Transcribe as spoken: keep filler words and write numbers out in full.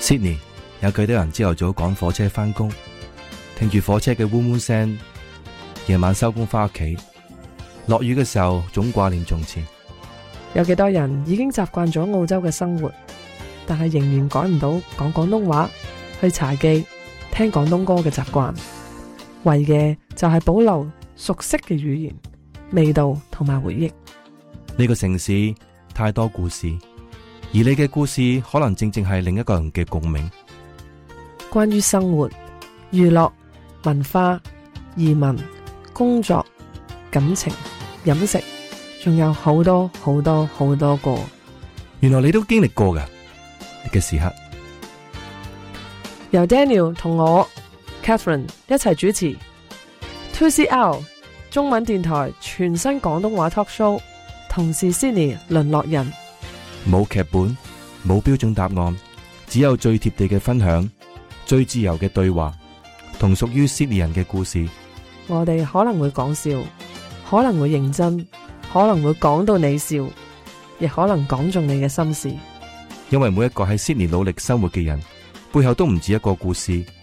Sydney 有幾多人朝頭早趕火車返工，聽住火車嘅嗡嗡聲，夜晚收工返屋企，落雨嘅時候總掛念從前。 有幾多人已經習慣咗澳洲嘅生活，但係仍然改唔到講廣東話、去茶記、聽廣東歌嘅習慣，為嘅就係保留熟悉嘅語言、味道同埋回憶。 呢個城市太多故事，而你嘅故事可能正正係另一個人嘅共鳴。 關於生活、娛樂、文化、移民、工作、感情、飲食，仲有好多好多好多個。 原來你都經歷過㗎嘅時刻。 由 Daniel 同我 Catherine 一齊主持 two C R 中文電台全新廣東話 talk show， 同是 Sydney 淪落人。 冇劇本，冇標準答案，只有最貼地嘅分享，最自由嘅對話，同屬於 Sydney 人嘅故事。 我哋可能會講笑，可能會認真，可能會講到你笑，亦可能講中你嘅心事。 因為每一個喺 Sydney 努力生活嘅人，背後都唔止一個故事。